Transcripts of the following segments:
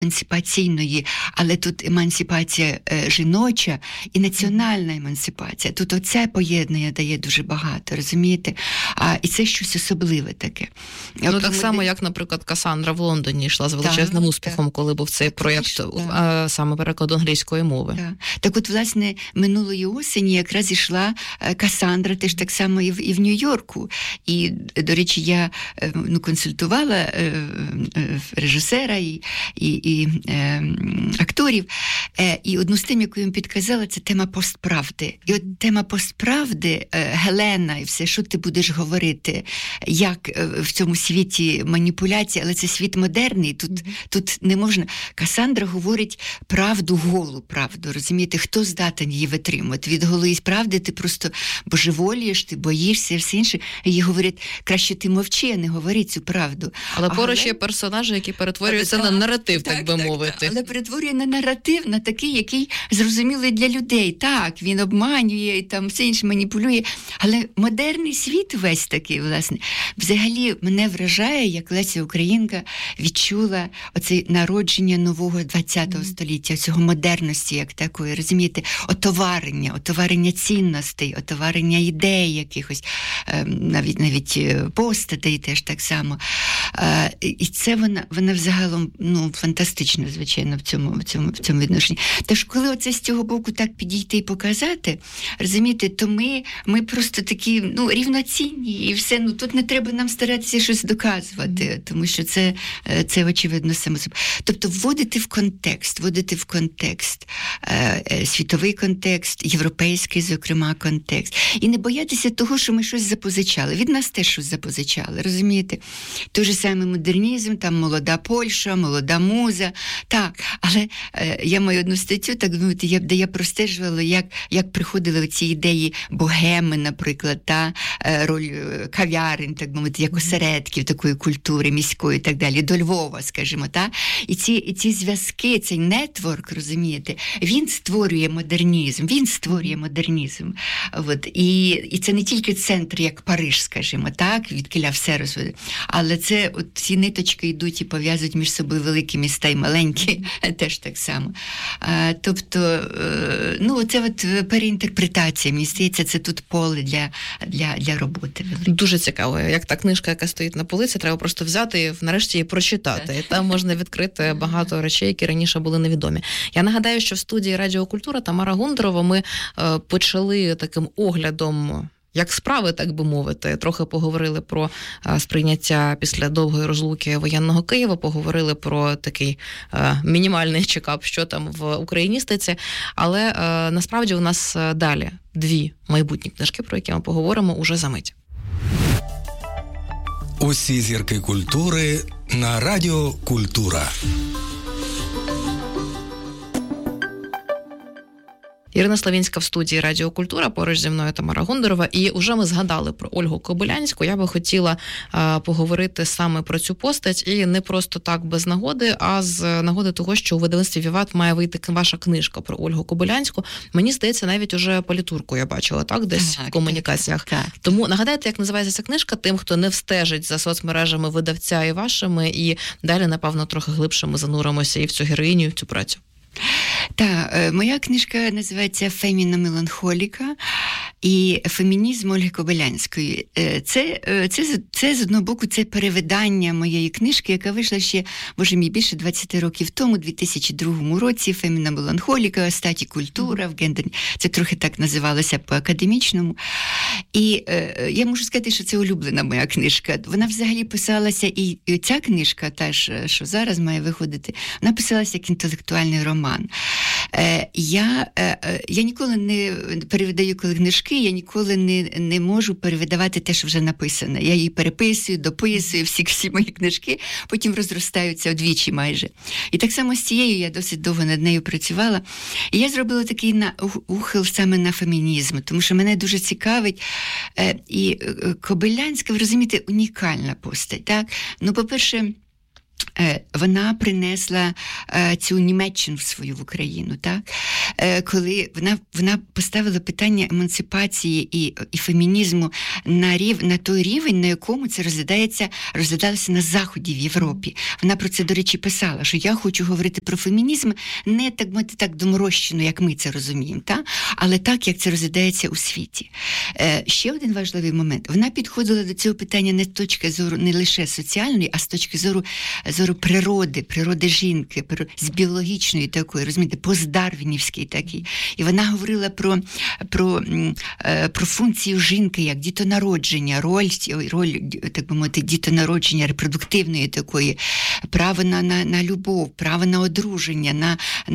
емансипаційної, але тут емансипація жіноча і національна емансипація. Тут оце поєднання дає дуже багато, розумієте? І це щось особливе таке. Так само, як, наприклад, Касандра в Лондоні йшла з величезним успіхом, коли був цей проєкт, саме переклад англійської мови. Так от, власне, минулої осені якраз ішла Касандра, теж так само і в Нью-Йорку. І, до речі, я консультувала режисера і акторів. І одну з тем, яку їм підказала, це тема постправди. І от тема постправди, Гелена, і все, що ти будеш говорити, як в цьому світі маніпуляції, але це світ модерний, тут не можна. Касандра говорить правду, голу правду, розумієте? Хто здатен її витримати? Від голої правди ти просто божеволієш, ти боїшся і все інше. Їй говорять, краще ти мовчи, а не говори цю правду. Але поруч є персонажі, які перетворюються на наратив, так би мовити. Але перетворює на наратив, на такий, який зрозумілий для людей. Так, він обманює і там все інше маніпулює. Але модерний світ весь такий, власне. Взагалі, мене вражає, як Леся Українка відчула оце народження нового ХХ століття, цього модерності, як такої, розумієте? Отоварення цінностей, отоварення ідей якихось, навіть постатей теж так само. І це вона взагалом, фантастична, звичайно, в цьому відношенні. Тож, коли оце з цього боку так підійти і показати, розумієте, то ми просто такі, рівноцінні, і все, тут не треба нам старатися щось доказувати, тому що це очевидно само собою. Тобто вводити в контекст, світовий контекст, європейський, зокрема, контекст. І не боятися того, що ми щось запозичали. Від нас теж щось запозичали, розумієте? Той же самий модернізм, там молода Польща, молода муза, так. Але я маю одну статтю, так мовити, де я простежувала, як приходили ці ідеї богеми, наприклад, роль кав'ярень, так мовити, як осередків такої культури міської і так далі, до Львова, скажімо, І ці зв'язки, цей нетворк, розумієте, він створює модернізм. І це не тільки центр, як Париж, скажімо, так, відкіля все розводить, але це ці ниточки йдуть і пов'язують між собою великі міста і маленькі, теж так само. Тобто, це переінтерпретація, мені здається, це тут поле для роботи. Дуже цікаво, як та книжка, яка стоїть на полиці, треба просто взяти і нарешті її прочитати. І там можна відкрити багато речей, які раніше були невідомі. Я нагадаю, що в студії Радіо Культура Тамара Гундарова ми почали таким оглядом, як справи, так би мовити. Трохи поговорили про сприйняття після довгої розлуки воєнного Києва, поговорили про такий мінімальний чекап, що там в україністиці. Але насправді у нас далі дві майбутні книжки, про які ми поговоримо уже за мить. Усі зірки культури на Радіо Культура. Ірина Славінська в студії Радіо Культура, поруч зі мною Тамара Гундарова. І уже ми згадали про Ольгу Кобилянську. Я би хотіла поговорити саме про цю постать. І не просто так без нагоди, а з нагоди того, що у видавництві «Віват» має вийти ваша книжка про Ольгу Кобилянську. Мені здається, навіть уже політурку я бачила, так? Десь в комунікаціях. Так. Тому нагадайте, як називається ця книжка тим, хто не встежить за соцмережами видавця і вашими. І далі, напевно, трохи глибше ми зануримося і в цю героїню, і в цю працю. Так, моя книжка називається «Феміна меланхоліка» і «Фемінізм Ольги Кобилянської». Це з одного боку, це перевидання моєї книжки, яка вийшла ще, боже мій, більше 20 років тому, у 2002 році, «Феміна меланхоліка», «Статі культура», в гендерні. Це трохи так називалося по-академічному. І я можу сказати, що це улюблена моя книжка. Вона взагалі писалася, і ця книжка, та ж, що зараз має виходити, вона писалася як інтелектуальний роман. Я ніколи не перевидаю книжки, я ніколи не можу перевидавати те, що вже написане. Я її переписую, дописую, всі мої книжки, потім розростаються вдвічі майже. І так само з цією я досить довго над нею працювала. І я зробила такий ухил саме на фемінізм, тому що мене дуже цікавить. І Кобилянська, ви розумієте, унікальна постать. Так? По-перше, вона принесла цю Німеччину свою в Україну, так? Коли вона поставила питання емансипації і фемінізму на той рівень, на якому це розглядалося на Заході в Європі. Вона про це, до речі, писала, що я хочу говорити про фемінізм не так доморощено, як ми це розуміємо, так? Але так, як це розглядається у світі. Ще один важливий момент. Вона підходила до цього питання не з точки зору не лише соціальної, а з точки зору природи жінки, з біологічної такої, розумієте, постдарвінівської такій. І вона говорила про функцію жінки, як дітонародження, роль, так би мовити, дітонародження репродуктивної такої, право на любов, право на одруження,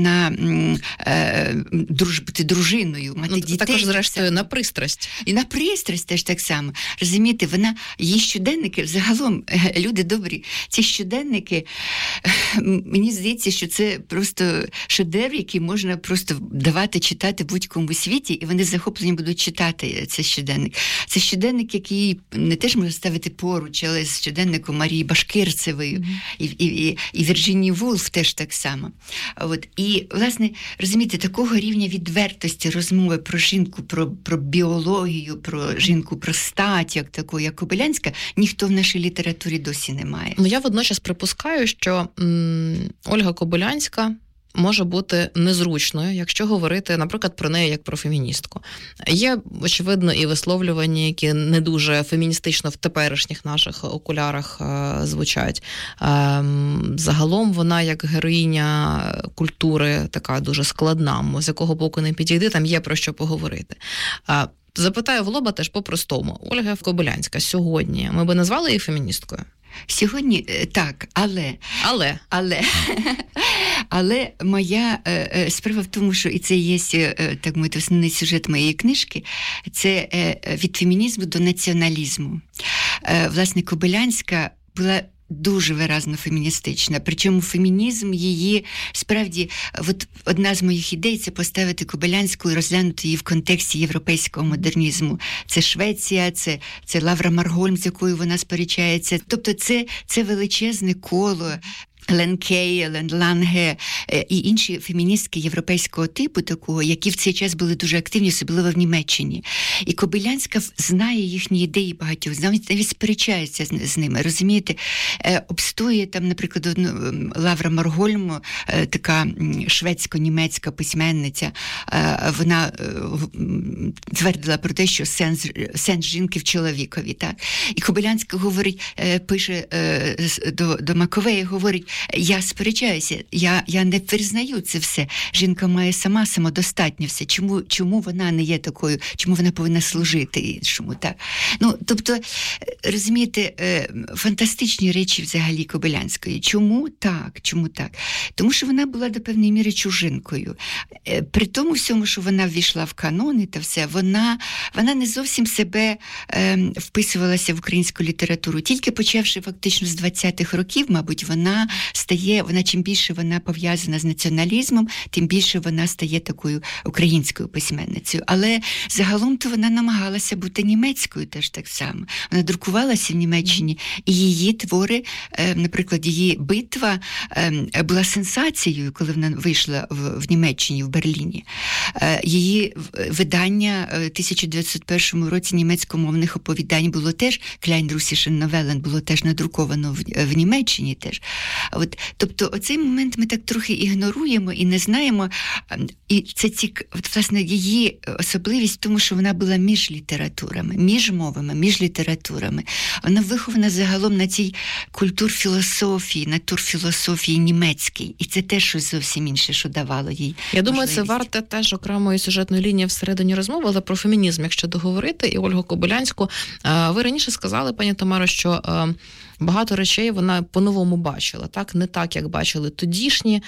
бути дружиною, мати дітей. Також, зрештою, на пристрасть. І на пристрасть теж так само. Розумієте, її щоденники, взагалом, люди добрі, ці щоденники, мені здається, що це просто шедевр, який можна просто давати читати будь-кому світі, і вони захоплені будуть читати цей щоденник. Це щоденник, який не теж можна ставити поруч, але з щоденником Марії Башкирцевої і Вірджинії Вулф теж так само. І, власне, розумієте, такого рівня відвертості розмови про жінку, про біологію, про жінку, про стать, як таку, як Кобилянська, ніхто в нашій літературі досі не має. Я водночас припускаю, що Ольга Кобилянська може бути незручною, якщо говорити, наприклад, про неї як про феміністку. Є, очевидно, і висловлювання, які не дуже феміністично в теперішніх наших окулярах звучать. Загалом вона як героїня культури така дуже складна, з якого боку не підійди, там є про що поговорити. Запитаю в лоба теж по-простому. Ольга Кобилянська сьогодні, ми би назвали її феміністкою? Сьогодні так, але моя справа в тому, що і це є, так мовити, основний сюжет моєї книжки, це від фемінізму до націоналізму. Власне, Кобилянська була дуже виразно феміністична. Причому фемінізм її, справді, одна з моїх ідей – це поставити Кобилянську і розглянути її в контексті європейського модернізму. Це Швеція, це Лавра Маргольм, з якою вона сперечається. Тобто це величезне коло Лен Кей, Лен Ланге і інші феміністки європейського типу такого, які в цей час були дуже активні, особливо в Німеччині. І Кобилянська знає їхні ідеї багатьох, навіть сперечається з ними, розумієте? Обстоює там, наприклад, Лавра Маргольм, така шведсько-німецька письменниця, вона твердила про те, що сенс жінки в чоловікові, так? І Кобилянська говорить, пише до Маковея, говорить, я сперечаюся, я не признаю це все. Жінка має сама самодостатньо все. Чому вона не є такою? Чому вона повинна служити іншому? Так? Тобто, розумієте, фантастичні речі взагалі Кобилянської. Чому так? Тому що вона була до певної міри чужинкою. При тому всьому, що вона ввійшла в канони та все, вона не зовсім себе вписувалася в українську літературу. Тільки почавши фактично з 20-х років, мабуть, вона чим більше вона пов'язана з націоналізмом, тим більше вона стає такою українською письменницею. Але загалом-то вона намагалася бути німецькою теж так само. Вона друкувалася в Німеччині, і її твори, наприклад, її «Битва» була сенсацією, коли вона вийшла в Німеччині, в Берліні. Її видання в 1901 році німецькомовних оповідань було теж, «Klein russischen Novellen», було теж надруковано в Німеччині теж. Тобто оцей момент ми так трохи ігноруємо і не знаємо. І це власне її особливість в тому, що вона була між літературами, між мовами, між літературами. Вона вихована загалом на цій культурфілософії, натурфілософії німецькій. І це теж щось зовсім інше, що давало їй. Я думаю, це варте теж окремої сюжетної лінії всередині розмови, але про фемінізм, якщо договорити, і Ольгу Кобилянську. Ви раніше сказали, пані Тамаро, що багато речей вона по-новому бачила, так? Не так, як бачили тодішні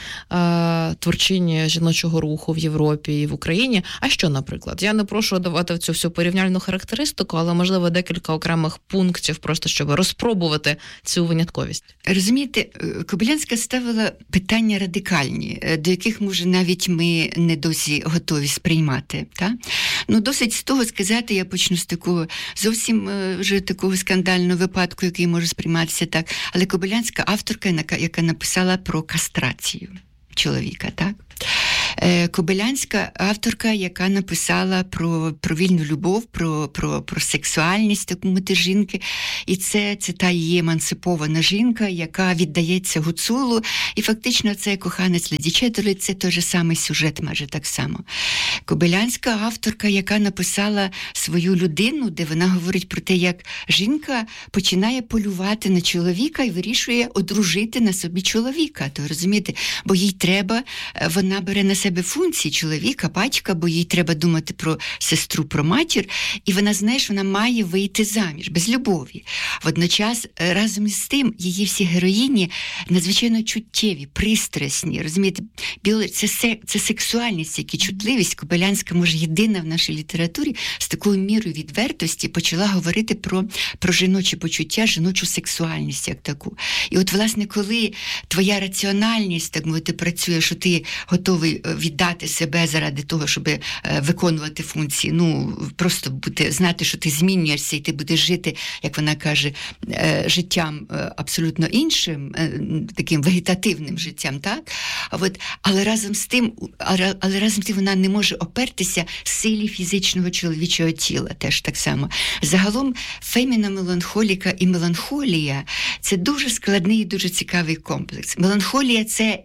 творчині жіночого руху в Європі і в Україні. А що, наприклад? Я не прошу давати в цю всю порівняльну характеристику, але, можливо, декілька окремих пунктів, просто щоб розпробувати цю винятковість. Розумієте, Кобилянська ставила питання радикальні, до яких, може, навіть ми не досі готові сприймати. Так? Ну, досить з того сказати, я почну з такого зовсім вже такого скандального випадку, який може сприйматися так. Але Кобилянська авторка, яка написала про кастрацію чоловіка, так? Кобилянська авторка, яка написала про вільну любов, про сексуальність таку мити жінки. І це та її емансипована жінка, яка віддається гуцулу. І фактично це коханець Леді Четтерли, це той же самий сюжет, майже так само. Кобилянська авторка, яка написала свою людину, де вона говорить про те, як жінка починає полювати на чоловіка і вирішує одружити на собі чоловіка. То розумієте, бо їй треба, вона бере на себе функції чоловіка, батька, бо їй треба думати про сестру, про матір, і вона знає, що вона має вийти заміж, без любові. Водночас, разом із тим, її всі героїні надзвичайно чуттєві, пристрасні, розумієте, це сексуальність, як і чутливість. Кобилянська, може, єдина в нашій літературі з такою мірою відвертості почала говорити про жіночі почуття, жіночу сексуальність як таку. І от, власне, коли твоя раціональність, так мовити, працює, що ти готовий віддати себе заради того, щоб виконувати функції, просто знати, що ти змінюєшся і ти будеш жити, як вона каже, життям абсолютно іншим, таким вегетативним життям, так? Але разом з тим вона не може опертися силі фізичного чоловічого тіла, теж так само. Загалом феміна меланхоліка і меланхолія – це дуже складний і дуже цікавий комплекс. Меланхолія – це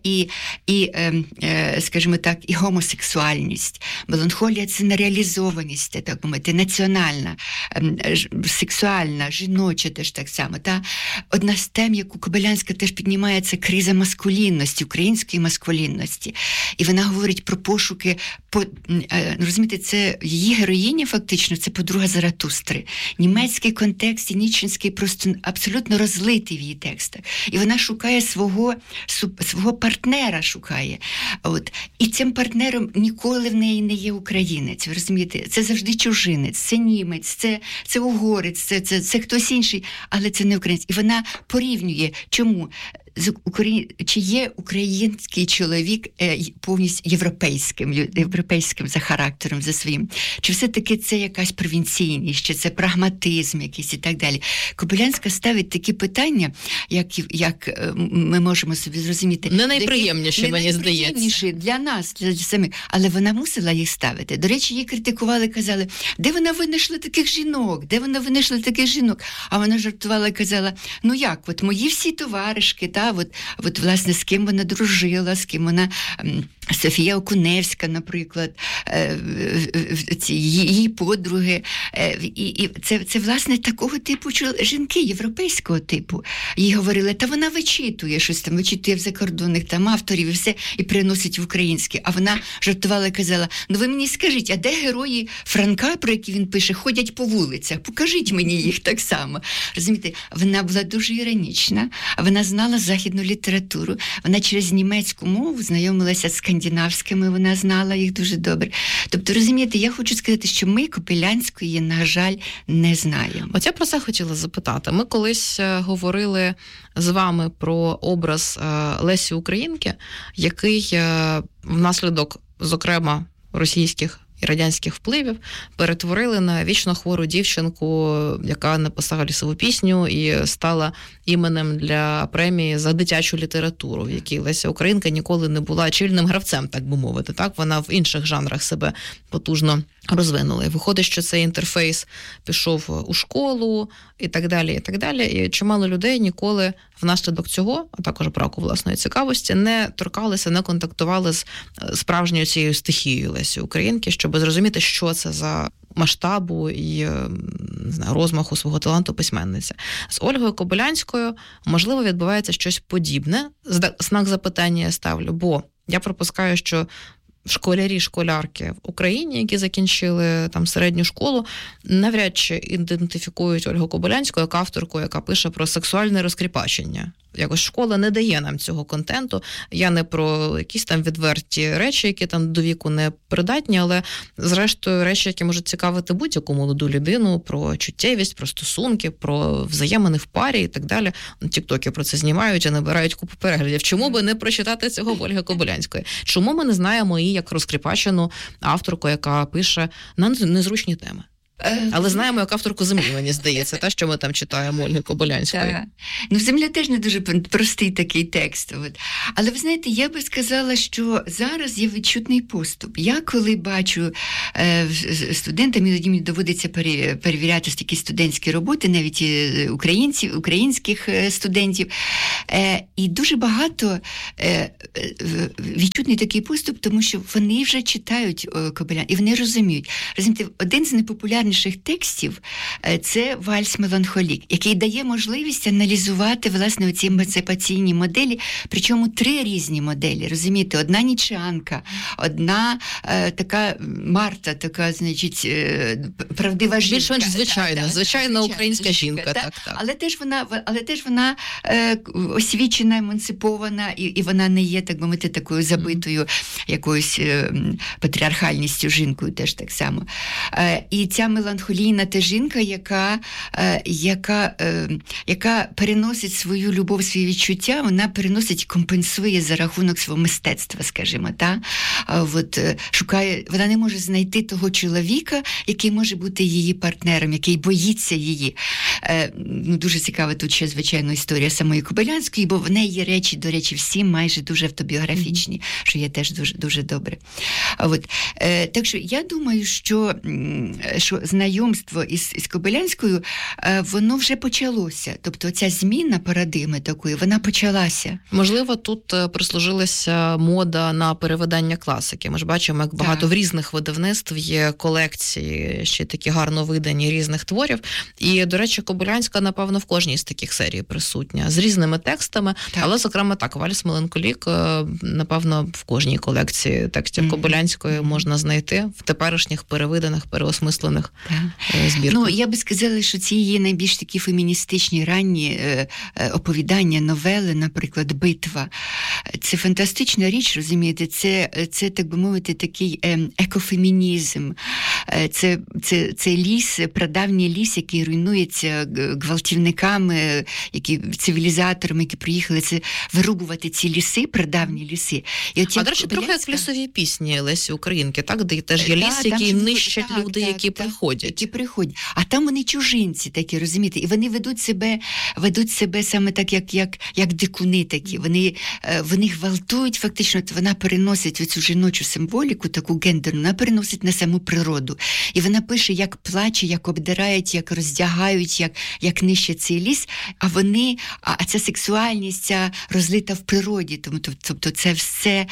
скажімо так, і гомосексуальність. Меланхолія – це нереалізованість, так мовити, національна, сексуальна, жіноча теж так само. Одна з тем, яку Кобилянська теж піднімає, це криза маскулінності, української маскулінності. І вона говорить про пошуки, розумієте, це її героїня фактично, це подруга Заратустри. Німецький контекст і нічинський просто абсолютно розлитий в її текстах. І вона шукає свого партнера, шукає. І цим партнером ніколи в неї не є українець, ви розумієте? Це завжди чужинець, це німець, це угорець, це хтось інший, але це не українець. І вона порівнює, чому? Чи є український чоловік повністю європейським за характером, за своїм? Чи все-таки це якась провінційність, чи це прагматизм якийсь і так далі? Кобилянська ставить такі питання, як ми можемо собі зрозуміти. Не найприємніші, мені здається. Для нас, для самих. Але вона мусила їх ставити. До речі, її критикували, казали, де вона винайшла таких жінок? А вона жартувала і казала, от мої всі товаришки, власне, з ким вона дружила, з ким вона... Софія Окуневська, наприклад, її подруги. І це, власне, такого типу жінки, європейського типу. Їй говорили, вона вичитує щось там, вичитує в закордонних там авторів і все, і приносить в українське. А вона жартувала і казала, ви мені скажіть, а де герої Франка, про які він пише, ходять по вулицях? Покажіть мені їх так само. Розумієте, вона була дуже іронічна, вона знала західну літературу, вона через німецьку мову знайомилася з скандинавськими, вона знала їх дуже добре. Тобто, розумієте, я хочу сказати, що ми Кобилянської, на жаль, не знаємо. От я про це хотіла запитати. Ми колись говорили з вами про образ Лесі Українки, який внаслідок, зокрема, російських і радянських впливів перетворили на вічно хвору дівчинку, яка написала лісову пісню і стала іменем для премії за дитячу літературу, в якій Леся Українка ніколи не була чільним гравцем, так би мовити. Так, вона в інших жанрах себе потужно розвинула. І виходить, що цей інтерфейс пішов у школу і так далі, і так далі. І чимало людей ніколи внаслідок цього, а також браку власної цікавості, не торкалися, не контактували з справжньою цією стихією Лесі Українки, щоб зрозуміти, що це за масштабу і розмаху свого таланту письменниця. З Ольгою Кобилянською, можливо, відбувається щось подібне. Знак запитання я ставлю, бо я припускаю, що школярі-школярки в Україні, які закінчили там середню школу, навряд чи ідентифікують Ольгу Кобилянську як авторку, яка пише про сексуальне розкріпачення. Якось школа не дає нам цього контенту. Я не про якісь там відверті речі, які там до віку не придатні, але зрештою речі, які можуть цікавити будь-яку молоду людину, про чуттєвість, про стосунки, про взаємини в парі і так далі. Тіктоки про це знімають і набирають купу переглядів. Чому би не прочитати цього в Ольги Кобилянської? Чому ми не знаємо її як розкріпачену авторку, яка пише на незручні теми. Але знаємо, як авторку «Землі», мені здається, та, що ми там читаємо Ольги Кобилянської. Так. Ну, «Земля» теж не дуже простий такий текст. От. Але, ви знаєте, я би сказала, що зараз є відчутний поступ. Я коли бачу студентам, іноді мені доводиться перевіряти такі студентські роботи, навіть українських студентів, і дуже багато відчутний такий поступ, тому що вони вже читають Кобилян, і вони розуміють. Розумієте, один з непопулярніших текстів – це «Вальс меланхолік», який дає можливість аналізувати, власне, оці емансипаційні моделі, причому 3 різні моделі, розумієте? Одна ніцшеанка, одна така Марта, така, значить, правдива жінка. Більш-менш звичайна українська жінка. Так. Але теж вона освічена, емансипована, і вона не є, так би мовити, такою забитою якоюсь патріархальністю жінкою теж так само. І ця меланхолійна та жінка, яка переносить свою любов, свої відчуття, вона переносить, компенсує за рахунок свого мистецтва, скажімо, та? От, шукає, вона не може знайти того чоловіка, який може бути її партнером, який боїться її. Ну, дуже цікава тут ще, звичайно, історія самої Кобилянської, бо в неї є речі, до речі, всі майже дуже автобіографічні, що є теж дуже, дуже добре. От. Так що я думаю, що знайомство із Кобилянською, воно вже почалося. Тобто ця зміна парадигми такої, вона почалася. Можливо, тут прислужилася мода на перевидання класики. Ми ж бачимо, як багато в різних видавництв є колекції, ще такі гарно видані різних творів. І, до речі, Кобилянська, напевно, в кожній з таких серій присутня. З різними текстами, але, зокрема, так, «Вальс меланхолік», напевно, в кожній колекції текстів Кобилянської можна знайти в теперішніх перевиданих, переосмислених збірках. Ну, я би сказала, що ці є найбільш такі феміністичні ранні оповідання, новели, наприклад, «Битва». Це фантастична річ, розумієте? Це так би мовити, такий екофемінізм. Це ліс, прадавній ліс, який руйнується гвалтівниками, цивілізаторами, які приїхали вирубувати ці ліси, прадавні ліси. До речі, трохи як в «Лісовій пісні» Лесі Українки, так? Де теж є ліс, який нищать люди, які приходять. А там вони чужинці такі, розумієте? І вони ведуть себе саме так, як дикуни такі. Вони гвалтують, фактично, вона переносить оцю жіночу символіку, таку гендерну, вона переносить на саму природу. І вона пише, як плаче, як обдирають, як роздягають, як нищать цей ліс, а ця сексуальність, ця розлита в природі. Тобто це все,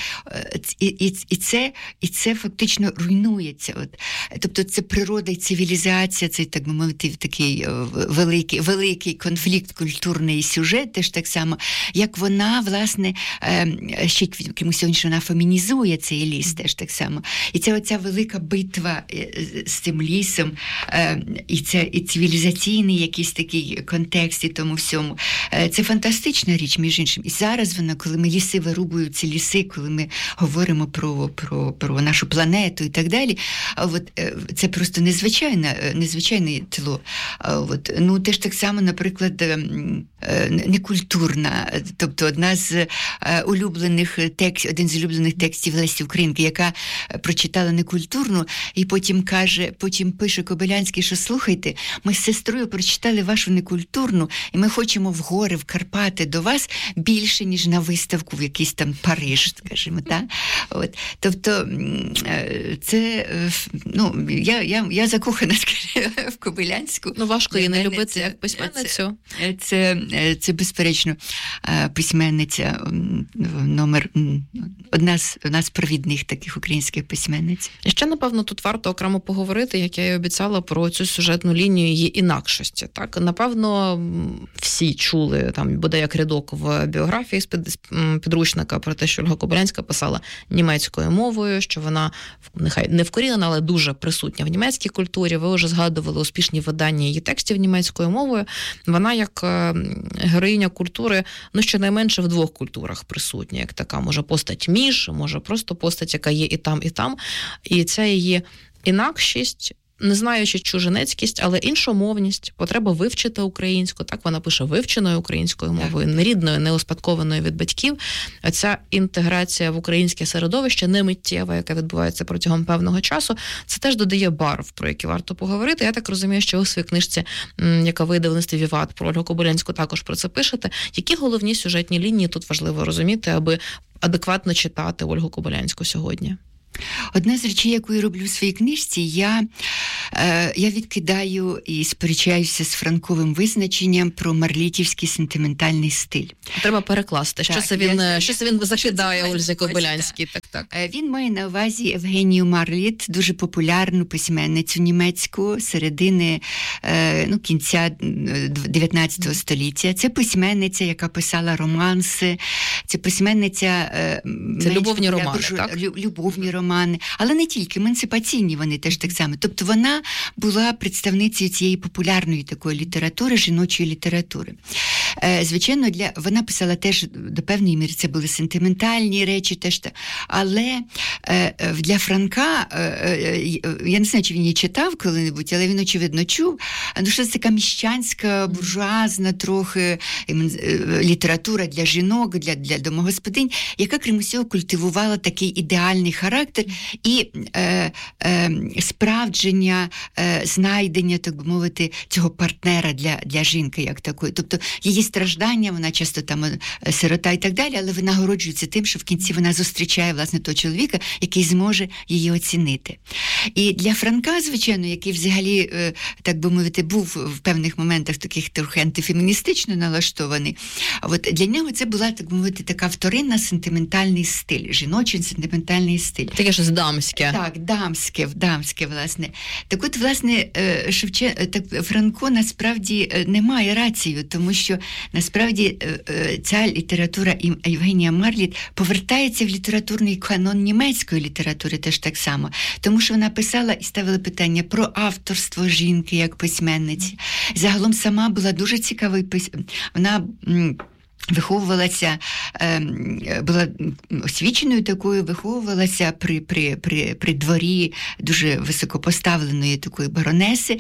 і це фактично руйнується. Тобто це природа і цивілізація, це, так би мовити, такий великий конфлікт, культурний сюжет, теж так само, як вона, власне, ще якимось іншим, вона фемінізує цей ліс, теж так само. І це оця велика битва з цим лісом, і цивілізаційний якийсь такий контекст і тому всьому. Це фантастична річ, між іншим. І зараз вона, коли ми ліси вирубують, ці ліси, коли ми говоримо про нашу планету і так далі, це просто незвичайне тло. Ну, теж так само, наприклад, некультурна, тобто один з улюблених текстів Лесі Українки, яка прочитала некультурну, і потім пише Кобилянський, що слухайте, ми з сестрою прочитали вашу некультурну, і ми хочемо в гори, в Карпати до вас більше, ніж на виставку в якийсь там Париж, скажімо, так? Тобто, це, ну, я закохана, скажімо, в Кобилянську. Ну, важко її не любити як письменницю. Це безперечно, письменниця одна з провідних таких українських письменниць. І ще, напевно, тут варто окремо поговорити, як я і обіцяла, про цю сюжетну лінію її інакшості. Так? Напевно, всі чули, там буде як рядок в біографії з підручника про те, що Ольга Кобилянська писала німецькою мовою, що вона, нехай не вкорінена, але дуже присутня в німецькій культурі. Ви вже згадували успішні видання її текстів німецькою мовою. Вона як героїня культури, ну, щонайменше в 2 культурах присутня, як така, може, постать між, може, просто постать, яка є і там, і там. І ця її інакшість, не знаючи чужинецькість, але іншомовність, потреба вивчити українську, так вона пише вивченою українською мовою, не рідною, не успадкованою від батьків. Ця інтеграція в українське середовище, не миттєва, яка відбувається протягом певного часу, це теж додає барв, про які варто поговорити. Я так розумію, що ви у своїй книжці, яка вийде в листі «Віват», про Ольгу Кобилянську також про це пишете. Які головні сюжетні лінії тут важливо розуміти, аби адекватно читати Ольгу Кобилянську сьогодні? Одна з речей, яку я роблю в своїй книжці, я відкидаю і сперечаюся з Франковим визначенням про марлітівський сентиментальний стиль. Треба перекласти. Що це він закидає Ользі Кобилянській? Так. Він має на увазі Євгенію Марліт, дуже популярну письменницю німецьку середини, кінця 19 століття. Це письменниця, яка писала романси, це письменниця... Це любовні романи, так? Любовні романи, але не тільки, емансипаційні вони теж так само. Тобто вона була представницею цієї популярної такої літератури, жіночої літератури. Звичайно, вона писала теж до певної міри, це були сентиментальні речі, теж, але для Франка, я не знаю, чи він її читав коли-небудь, але він, очевидно, чув, що це така міщанська, буржуазна трохи література для жінок, для домогосподинь, яка, крім усього, культивувала такий ідеальний характер і справдження, знайдення, так би мовити, цього партнера для жінки, як такої. Тобто її страждання, вона часто там сирота і так далі, але вона нагороджується тим, що в кінці вона зустрічає, власне, того чоловіка, який зможе її оцінити. І для Франка, звичайно, який взагалі, так би мовити, був в певних моментах таких трохи антифеміністично налаштований, от для нього це була, так би мовити, така вторинна сентиментальний стиль, жіночий сентиментальний стиль. Таке щось дамське. Так, дамське, власне. Так от, власне, Франко насправді не має рацію, тому що насправді ця література Євгенія Марліт повертається в літературний канон німецької літератури теж так само, тому що вона писала і ставила питання про авторство жінки як письменниці. Загалом сама була дуже цікавою вона виховувалася, була освіченою такою, виховувалася при дворі дуже високопоставленої такої баронеси,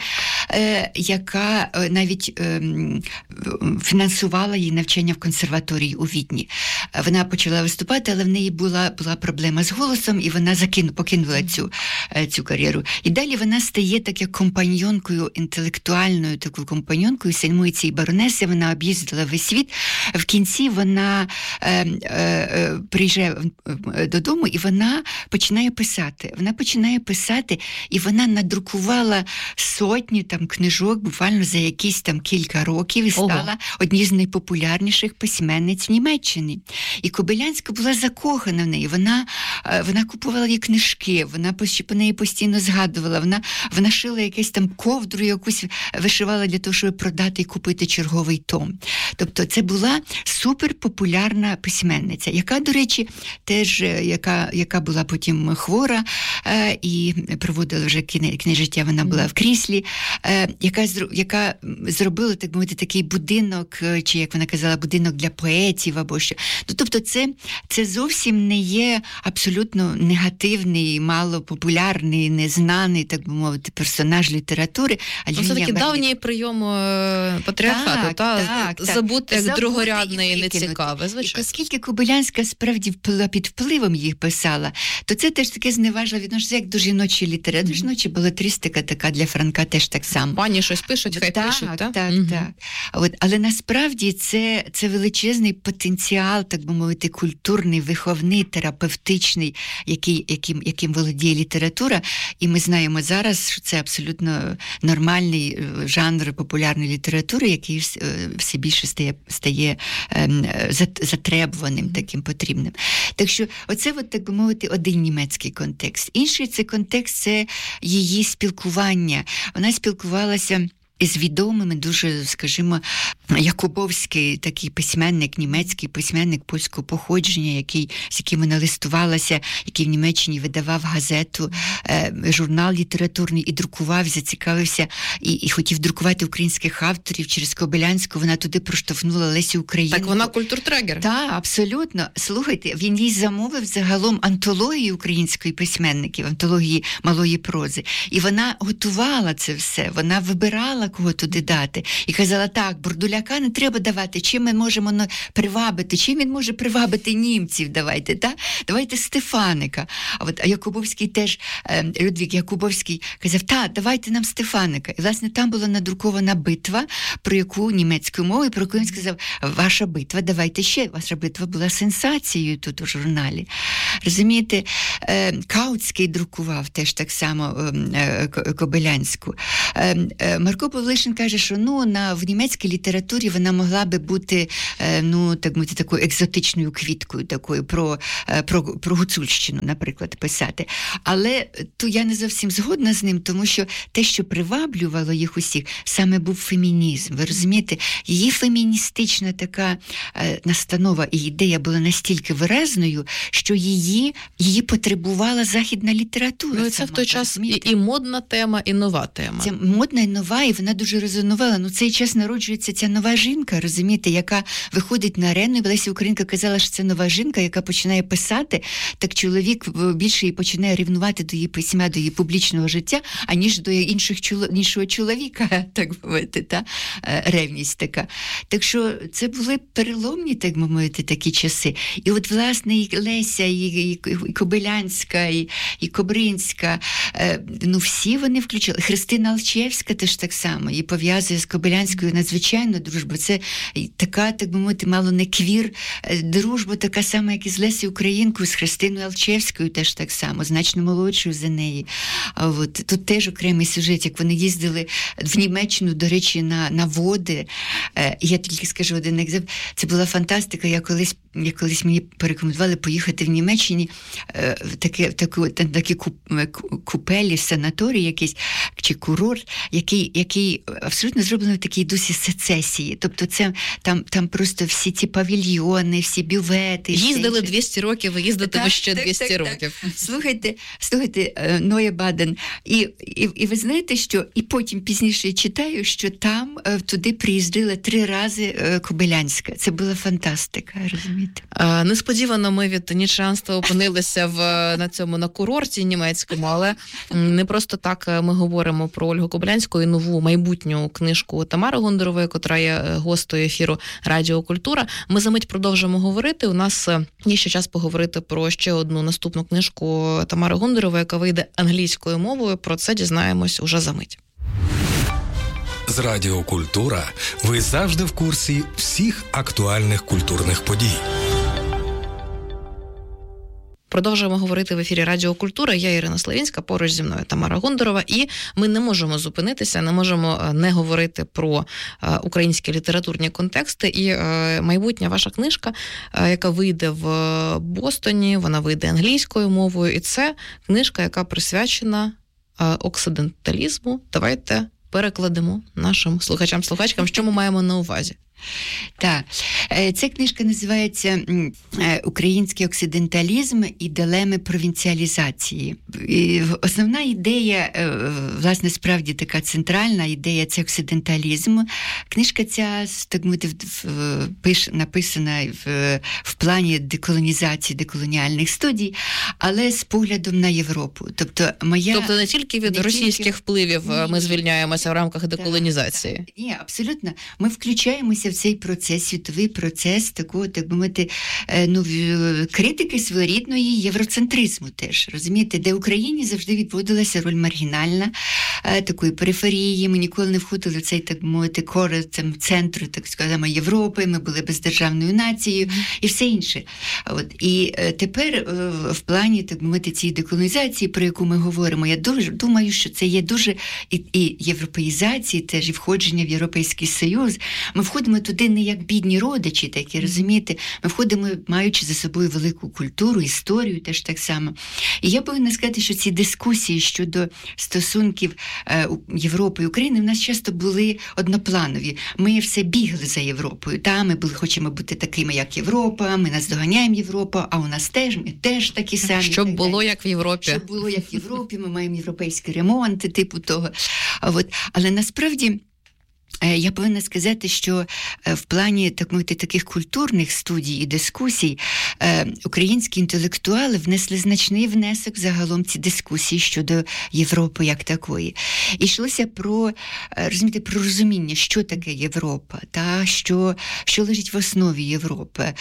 яка навіть фінансувала її навчання в консерваторії у Відні. Вона почала виступати, але в неї була проблема з голосом, і вона покинула цю кар'єру. І далі вона стає так як компаньонкою, інтелектуальною такою компаньонкою самої цієї баронеси. Вона об'їздила весь світ. В кінці вона приїжджає додому, і вона починає писати. І вона надрукувала сотні там книжок буквально за якісь там кілька років і стала однією з найпопулярніших письменниць в Німеччині. І Кобилянська була закохана в неї. Вона купувала її книжки, вона по неї постійно згадувала, вона шила якусь там ковдру, якусь вишивала для того, щоб продати і купити черговий том. Тобто це була суперпопулярна письменниця, яка, до речі, теж, яка була потім хвора і проводила вже кінець життя, вона була в кріслі, яка зробила, так мовити, такий будинок, чи, як вона казала, будинок для поетів або що. Тобто це зовсім не є абсолютно негативний, малопопулярний, незнаний, так би мовити, персонаж літератури. Це такий давній прийом патріархату, забути як другорядне і нецікаве, звичайно. І оскільки Кобилянська справді під впливом їх писала, то це теж таке зневажливе відношення, як до жіночої літератури. Жіноча белетристика така для Франка теж так само. Пані щось пишуть, хай пишуть, так? Так. Але насправді це величезний потенціал, так би мовити, культурний, виховний, терапевтичний, яким володіє література. І ми знаємо зараз, що це абсолютно нормальний жанр популярної літератури, який все більше стає затребуваним, таким потрібним. Так що оце, так би мовити, один німецький контекст. Інший це контекст, це її спілкування. Вона спілкувалася із відомими, дуже, скажімо, Якубовський такий письменник, німецький письменник польського походження, з яким вона листувалася, який в Німеччині видавав газету, журнал літературний і друкував, зацікавився і хотів друкувати українських авторів через Кобилянську. Вона туди проштовхнула Лесю Українку. Так вона культуртрегер. Так, абсолютно. Слухайте, він їй замовив загалом антологію української письменників, антології малої прози. І вона готувала це все, вона вибирала, кого туди дати. І казала, так, Бурдуляка не треба давати, чим ми можемо привабити, чим він може привабити німців, давайте Стефаника. А Якубовський теж, Людвік Якубовський казав, давайте нам Стефаника. І, власне, там була надрукована битва, про яку німецькою мовою, про яку він сказав, ваша битва, давайте ще. Ваша битва була сенсацією тут у журналі. Розумієте, Каутський друкував теж так само Кобилянську. Марко Павлишин каже, що в німецькій літературі вона могла би бути, так мовити, такою екзотичною квіткою, такою про гуцульщину, наприклад, писати. Але то я не зовсім згодна з ним, тому що те, що приваблювало їх усіх, саме був фемінізм. Ви розумієте, її феміністична така настанова і ідея була настільки виразною, що її потребувала західна література. Це в той час і модна тема, і нова тема. Це модна і нова, і вона дуже резонувала. Цей час народжується ця нова жінка, розумієте, яка виходить на арену, і Леся Українка казала, що це нова жінка, яка починає писати, так чоловік більше і починає рівнувати до її письма, до її публічного життя, аніж до іншого чоловіка, так мовити, ревність така. Так що це були переломні, так мовити, такі часи. І от, власне, і Леся, і Кобилянська, і Кобринська, всі вони включили. Христина Алчевська теж так само, і пов'язує з Кобилянською надзвичайно дружба. Це така, так би мовити, мало не квір дружба, така сама, як і з Лесею Українкою, з Христиною Алчевською теж так само, значно молодшою за неї. Тут теж окремий сюжет, як вони їздили в Німеччину, до речі, на води. Я тільки скажу один екземпл. Це була фантастика. Я колись мені порекомендували поїхати в Німеччині в такі купелі, санаторій якийсь, чи курорт, який абсолютно зроблений в такій дусі сецесії. Тобто це там просто всі ці павільйони, всі бювети. Їздили 200 років, ви їздитиме ще 200 років. Слухайте, Ноя Баден. І ви знаєте, що і потім пізніше читаю, що там туди приїздила 3 рази Кобилянська. Це була фантастика, розумієте? Несподівано ми від нічанства опинилися на курорті німецькому, але не просто так ми говоримо про Ольгу Кобилянську і нову майбутню книжку Тамари Гондарової, котра є гостею ефіру Радіо Культура. Ми за мить продовжимо говорити. У нас є ще час поговорити про ще одну наступну книжку Тамари Гондарової, яка вийде англійською мовою. Про це дізнаємось уже за мить. З Радіо Культура ви завжди в курсі всіх актуальних культурних подій. Продовжуємо говорити в ефірі Радіо Культура. Я Ірина Славінська, поруч зі мною Тамара Гондарова. І ми не можемо зупинитися, не можемо не говорити про українські літературні контексти. І майбутня ваша книжка, яка вийде в Бостоні, вона вийде англійською мовою. І це книжка, яка присвячена оксиденталізму. Давайте перекладемо нашим слухачам-слухачкам, що ми маємо на увазі. Так, ця книжка називається «Український оксиденталізм і дилеми провінціалізації». І основна ідея, власне, справді така центральна ідея – це оксиденталізм. Книжка ця, так мовити, написана в плані деколонізації, деколоніальних студій, але з поглядом на Європу. Тобто не тільки від російських впливів ми звільняємося в рамках деколонізації. Ні, абсолютно. Ми включаємося в цей процес, світовий процес такого, так би мовити, критики своєрідної євроцентризму теж, розумієте, де Україні завжди відводилася роль маргінальна, такої периферії, ми ніколи не входили в цей, так мовити, центру, так скажемо, Європи, ми були бездержавною нацією і все інше. І тепер в плані, так мовити, цієї деколонізації, про яку ми говоримо, я думаю, що це є дуже і європеїзації теж, і входження в Європейський Союз. Ми входимо туди не як бідні родичі, такі, розумієте? Ми входимо, маючи за собою велику культуру, історію теж так само. І я повинна сказати, що ці дискусії щодо стосунків Європи і України в нас часто були однопланові. Ми все бігли за Європою. Ми хочемо бути такими, як Європа, ми наздоганяємо Європу, а у нас теж, ми теж такі самі. Щоб було, як в Європі. Щоб було, як в Європі, ми маємо європейські ремонти, типу того. Але насправді, я повинна сказати, що в плані, так мовити, таких культурних студій і дискусій українські інтелектуали внесли значний внесок загалом ці дискусії щодо Європи як такої. І йшлося про, розумієте, про розуміння, що таке Європа, що лежить в основі Європи,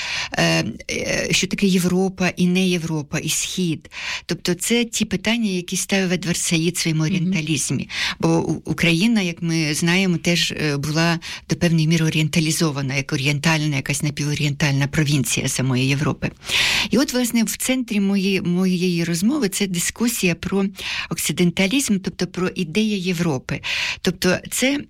що таке Європа і не Європа, і Схід. Тобто це ті питання, які ставив Едвард Саїд в своєму орієнталізмі. Бо Україна, як ми знаємо, теж була до певної міри орієнталізована, як орієнтальна, якась напіворієнтальна провінція самої Європи. І от, власне, в центрі моєї розмови це дискусія про оксиденталізм, тобто про ідею Європи. Тобто це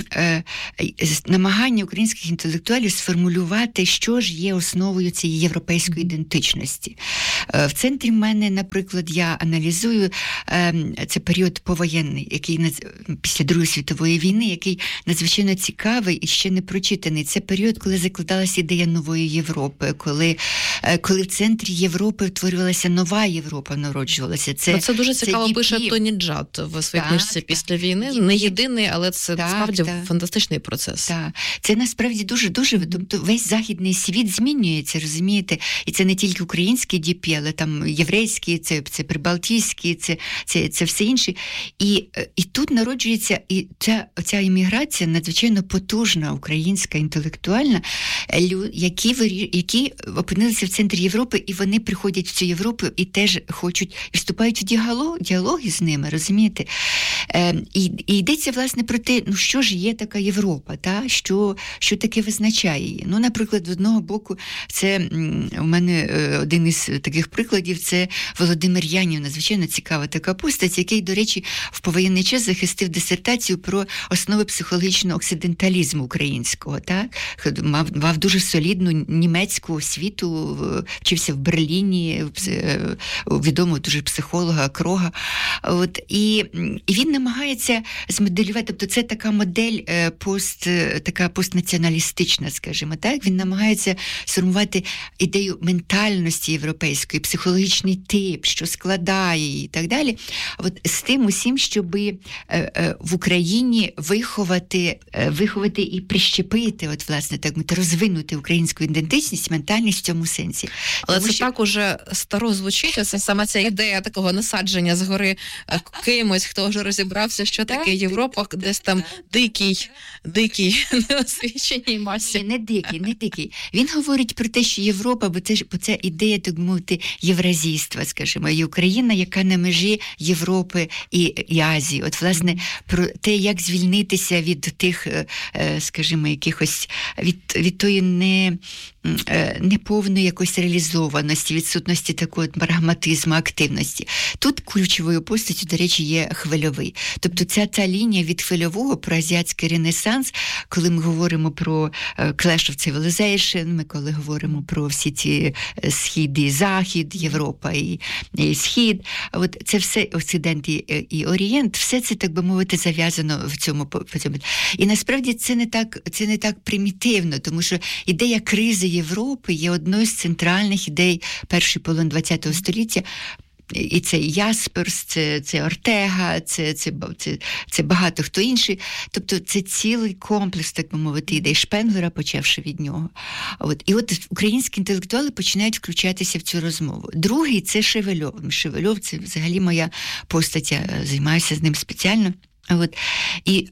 намагання українських інтелектуалів сформулювати, що ж є основою цієї європейської ідентичності. В центрі в мене, наприклад, я аналізую це період повоєнний, який після Другої світової війни, який надзвичайно цікавий і ще не прочитаний. Це період, коли закладалася ідея нової Європи, коли в центрі Європи утворювалася нова Європа, народжувалася. Це дуже цікаво пише Тоні Джад в своїй книжці «Після війни». Не єдиний, але це справді фантастичний процес. Так. Це насправді дуже, тобто весь західний світ змінюється, розумієте? І це не тільки українські діпі, але там єврейські, це прибалтійські, це все інше. І тут народжується і ця імміграція надзвичайно потужна, українська, інтелектуальна, які опинилися в центрі Європи, і вони приходять в цю Європу і теж хочуть, і вступають в діалоги з ними, розумієте? І йдеться, власне, про те, що ж є така Європа, що таке визначає її. Наприклад, з одного боку, це у мене один із таких прикладів, це Володимир Янів, надзвичайно цікава така постать, який, до речі, в повоєнний час захистив дисертацію про основи психологічного оксиденталізму українського. Мав дуже солідну німецьку освіту, вчився в Берліні, відомого дуже психолога Крога. І він намагається змоделювати, тобто це така модель така постнаціоналістична, скажімо так, він намагається сформувати ідею ментальності європейської, психологічний тип, що складає її і так далі. З тим усім, щоб в Україні виховати і прищепити, власне, так мовити, розвинути українську ідентичність, ментальність в цьому сенсі. Але це так уже старо звучить, це саме ця ідея такого насадження згори кимось, хто вже розібрався, що таке Європа, десь там дикий, неосвіченій масі. Не дикий. Він говорить про те, що Європа, бо це ідея, так мовити, євразійства, скажімо, і Україна, яка на межі Європи і Азії. Власне, про те, як звільнитися від тих, скажімо, якихось, від тої неповної якоїсь реалізованості, відсутності такого прагматизму, активності. Тут ключовою постаттю, до речі, є Хвильовий. Тобто ця лінія від Хвильового про азіатський ренесанс, коли ми говоримо про Clash of Civilization, ми коли говоримо про всі ці Схід і Захід, Європа і Схід, це все Оксидент і Орієнт, все це, так би мовити, зав'язано в цьому. І насправді це не так примітивно, тому що ідея кризи Європи є одною з центральних ідей першої половини ХХ століття. І це Ясперс, це Ортега, це багато хто інший. Тобто це цілий комплекс, так би мовити, ідей Шпенглера, почавши від нього. І українські інтелектуали починають включатися в цю розмову. Другий – це Шевельов. Шевельов – це взагалі моя постать, я займаюся з ним спеціально. І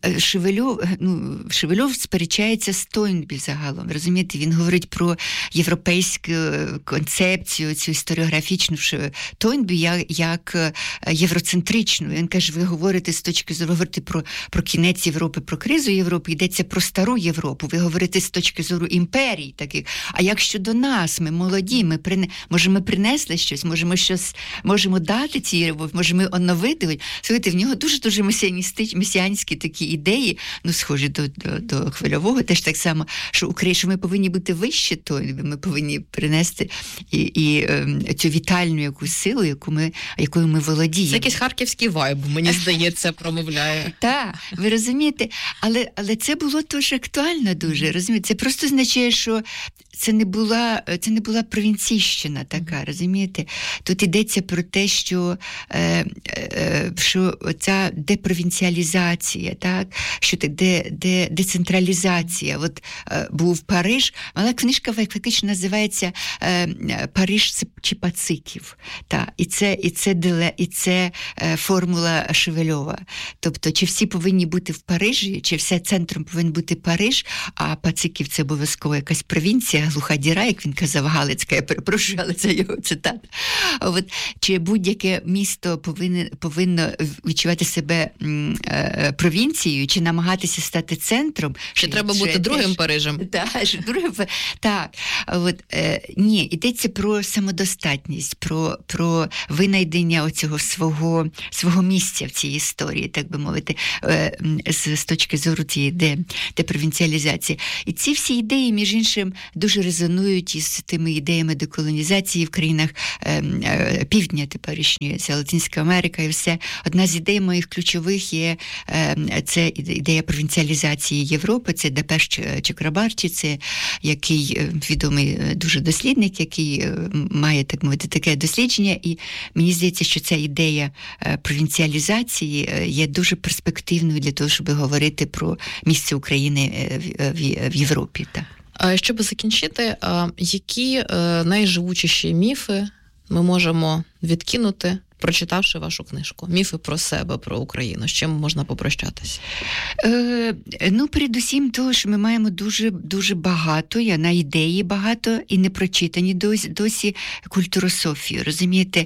Шевельов сперечається з Тойнбі загалом. Розумієте, він говорить про європейську концепцію, цю історіографічну Тойнбі як євроцентричну. Він каже, ви говорите з точки зору, говорите про кінець Європи, про кризу Європи, йдеться про стару Європу. Ви говорите з точки зору імперій таких. А як щодо нас, ми молоді, може ми принесли щось, можемо дати цій Європі, може ми оновити. Слухайте, в нього дуже-дуже месіаністичний месіанські такі ідеї, ну, схожі до Хвильового, теж так само, що ми повинні бути вище, то ми повинні принести і цю вітальну якусь силу, якою ми володіємо. Це якийсь харківський вайб, мені здається, промовляє. Так, ви розумієте, але це було теж актуально дуже, розумієте? Це просто означає, що це не була провінційщина така, розумієте? Тут йдеться про те, що ця депровінціалізація, так? Що децентралізація. От був Париж, але книжка фактично називається «Париж чи Пациків». Так? І це формула Шевельова. Тобто, чи всі повинні бути в Парижі, чи все центром повинен бути Париж, а Пациків – це обов'язково якась провінція, глуха діра, як він казав, Галицька, я перепрошую, але це його цитата. От, чи будь-яке місто повинно відчувати себе провінцією, чи намагатися стати центром. Чи треба бути другим Парижем? Так. От, ні, йдеться про самодостатність, про винайдення оцього свого місця в цій історії, так би мовити, з точки зору цієї депровінціалізації. І ці всі ідеї, між іншим, дуже резонують із тими ідеями деколонізації в країнах півдня теперішньої, це Латинська Америка і все. Одна з ідей моїх ключових є це ідея провінціалізації Європи, це Депеш Чакрабарті, це який відомий дуже дослідник, який має, так мовити, таке дослідження, і мені здається, що ця ідея провінціалізації є дуже перспективною для того, щоб говорити про місце України в Європі. Так. Щоб закінчити, які найживучіші міфи ми можемо відкинути, прочитавши вашу книжку? Міфи про себе, про Україну. З чим можна попрощатися? Передусім того, що ми маємо дуже, дуже багато, на ідеї багато, і не прочитані досі культурософію, розумієте,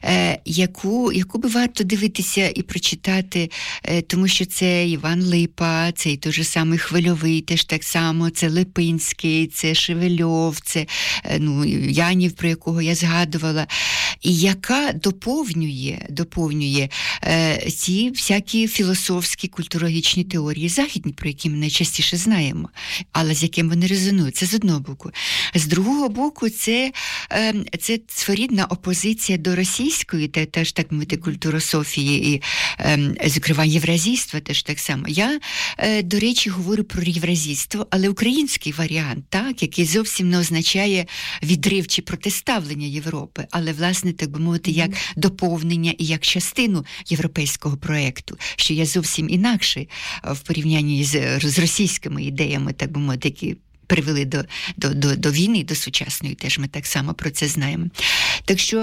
яку би варто дивитися і прочитати, тому що це Іван Липа, це і той же самий Хвильовий, теж так само, це Липинський, це Шевельов, це Янів, про якого я згадувала, і яка доповнює ці всякі філософські, культурологічні теорії західні, про які ми найчастіше знаємо, але з якими вони резонують. Це з одного боку. З другого боку, це своєрідна опозиція до російської, теж так мовити, культурософії і, зокрема, євразійства теж так само. Я, до речі, говорю про євразійство, але український варіант, так, який зовсім не означає відрив чи протиставлення Європи, але, власне, так би мовити, як доповнення і як частину європейського проєкту, що є зовсім інакше в порівнянні з російськими ідеями, так би мовити, які привели до війни, до сучасної, теж ми так само про це знаємо. Так що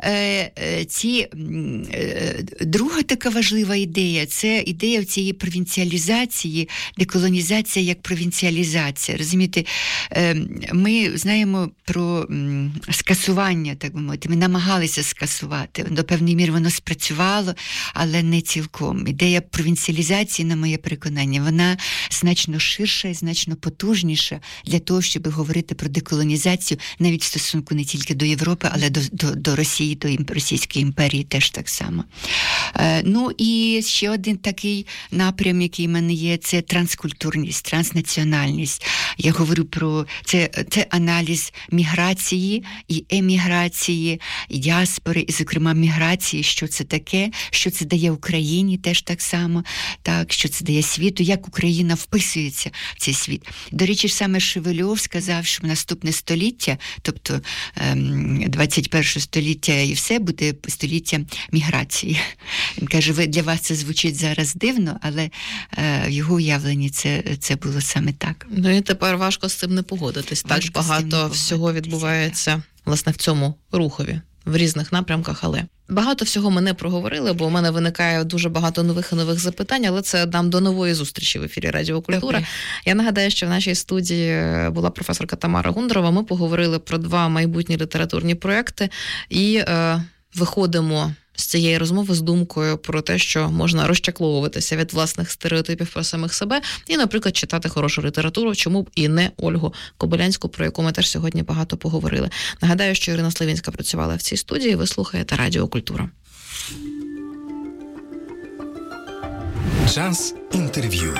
друга така важлива ідея, це ідея цієї провінціалізації, деколонізація як провінціалізація. Розумієте, ми знаємо про скасування, так би мовити, ми намагалися скасувати, до певної міри воно спрацювало, але не цілком. Ідея провінціалізації, на моє переконання, вона значно ширша і значно потужніша для того, щоб говорити про деколонізацію навіть в стосунку не тільки до Європи, але до Росії, до Російської імперії теж так само. І ще один такий напрям, який в мене є, це транскультурність, транснаціональність. Я говорю про це аналіз міграції і еміграції, і діаспори, і, зокрема, міграції, що це таке, що це дає Україні теж так само, так, що це дає світу, як Україна вписується в цей світ. До речі, саме Шевельов сказав, що наступне століття, тобто 21 століття і все, буде століття міграції. Він каже, для вас це звучить зараз дивно, але в його уявленні це було саме так. І тепер важко з цим не погодитись. Так багато всього відбувається, власне, в цьому рухові, в різних напрямках, але багато всього ми не проговорили, бо у мене виникає дуже багато нових і нових запитань, але це нам до нової зустрічі в ефірі Радіо Культура. Okay. Я нагадаю, що в нашій студії була професорка Тамара Гундарова. Ми поговорили про 2 майбутні літературні проекти і виходимо з цієї розмови з думкою про те, що можна розчакловуватися від власних стереотипів про самих себе і, наприклад, читати хорошу літературу, чому б і не Ольгу Кобилянську, про яку ми теж сьогодні багато поговорили. Нагадаю, що Ірина Славінська працювала в цій студії. Ви слухаєте Радіо Культура. Час інтерв'ю.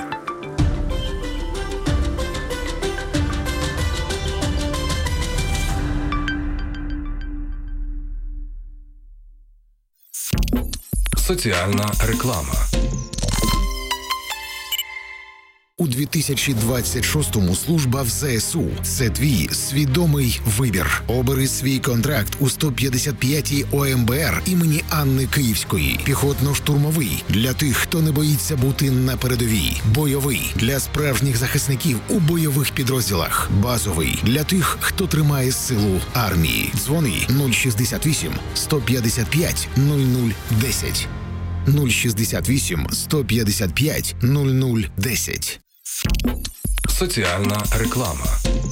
Соціальна реклама. У 2026-му служба в ЗСУ – це твій свідомий вибір. Обери свій контракт у 155-й ОМБР імені Анни Київської. Піхотно-штурмовий – для тих, хто не боїться бути на передовій. Бойовий – для справжніх захисників у бойових підрозділах. Базовий – для тих, хто тримає силу армії. Дзвони 068 155 0010. 068 155 0010. Соціальна реклама.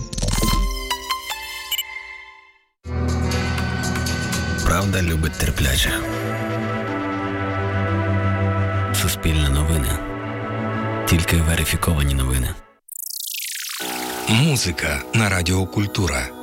Правда любить терплячих. Суспільне новини. Тільки верифіковані новини. Музика на Радіо Культура.